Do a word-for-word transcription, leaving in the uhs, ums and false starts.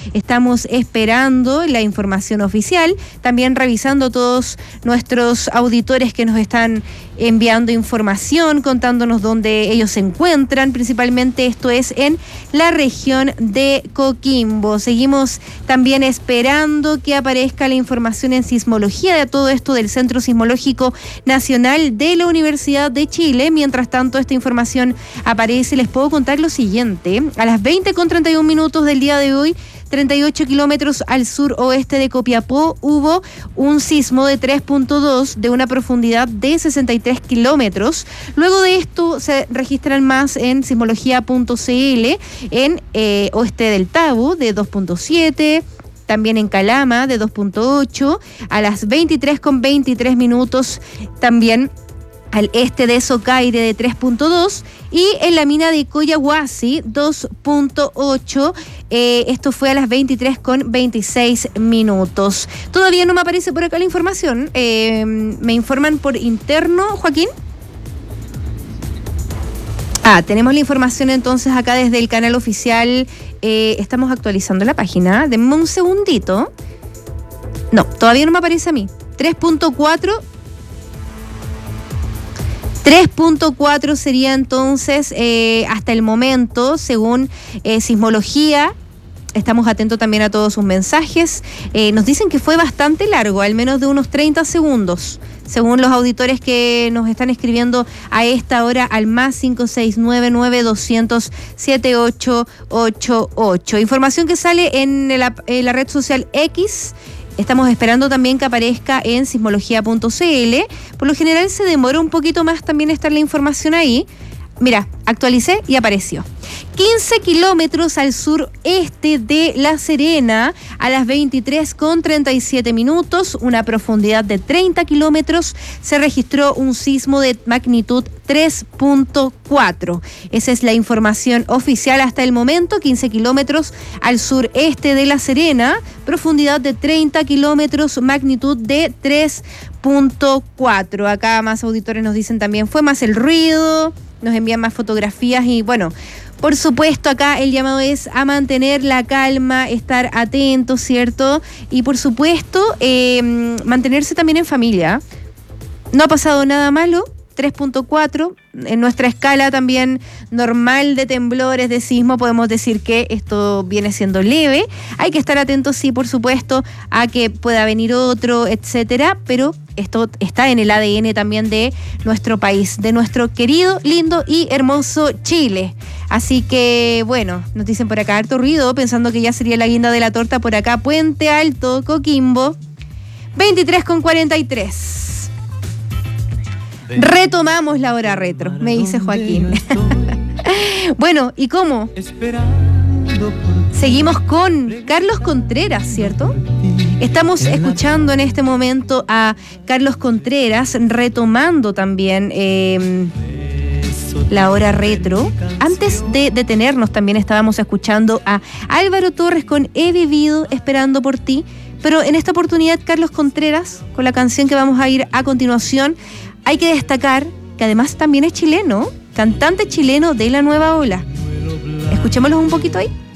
estamos esperando la información oficial, también revisando todos nuestros auditores que nos están enviando información, contándonos dónde ellos se encuentran, principalmente esto es en la región de Coquimbo. Seguimos también esperando que aparezca la información en sismología de todo esto del Centro Sismológico Nacional de la Universidad de Chile. Mientras tanto, esta información aparece, les puedo contar lo siguiente. A las veinte con treinta y un minutos del día de hoy, treinta y ocho kilómetros al sur-oeste de Copiapó, hubo un sismo de tres punto dos de una profundidad de sesenta y tres kilómetros. Luego de esto se registran más en sismología punto c l, en eh, oeste del Tabo de dos punto siete, también en Calama de dos punto ocho, a las veintitrés con veintitrés minutos también al este de Socaire de tres punto dos y en la mina de Coyahuasi dos punto ocho. Eh, esto fue a las veintitrés con veintiséis minutos. Todavía no me aparece por acá la información. Eh, ¿Me informan por interno, Joaquín? Ah, tenemos la información entonces acá desde el canal oficial. Eh, estamos actualizando la página. Denme un segundito. No, todavía no me aparece a mí. tres punto cuatro. tres punto cuatro sería entonces eh, hasta el momento, según eh, sismología. Estamos atentos también a todos sus mensajes. Eh, nos dicen que fue bastante largo, al menos de unos treinta segundos, según los auditores que nos están escribiendo a esta hora al más cinco seis nueve nueve doscientos siete ocho ocho ocho. Información que sale en la, en la red social X. Estamos esperando también que aparezca en sismología punto c l. Por lo general se demora un poquito más también estar la información ahí. Mira, actualicé y apareció. quince kilómetros al sureste de La Serena, a las veintitrés con treinta y siete minutos, una profundidad de treinta kilómetros, se registró un sismo de magnitud tres punto cuatro. Esa es la información oficial hasta el momento. quince kilómetros al sureste de La Serena, profundidad de treinta kilómetros, magnitud de tres punto cuatro. Acá más auditores nos dicen también, fue más el ruido, nos envían más fotografías y bueno, por supuesto acá el llamado es a mantener la calma, estar atentos, ¿cierto? Y por supuesto eh, mantenerse también en familia. No ha pasado nada malo. tres punto cuatro, en nuestra escala también normal de temblores, de sismo, podemos decir que esto viene siendo leve. Hay que estar atentos, sí, por supuesto, a que pueda venir otro, etcétera, pero esto está en el A D N también de nuestro país, de nuestro querido, lindo y hermoso Chile. Así que, bueno, nos dicen por acá harto ruido, pensando que ya sería la guinda de la torta por acá, Puente Alto, Coquimbo, veintitrés con cuarenta y tres. Retomamos la hora retro, me dice Joaquín. Bueno, ¿y cómo? Seguimos con Carlos Contreras, ¿cierto? Estamos escuchando en este momento a Carlos Contreras, retomando también eh, la hora retro. Antes de detenernos también estábamos escuchando a Álvaro Torres con He vivido esperando por ti. Pero en esta oportunidad Carlos Contreras, con la canción que vamos a ir a continuación, hay que destacar que además también es chileno, cantante chileno de la nueva ola. Escuchémoslo un poquito ahí.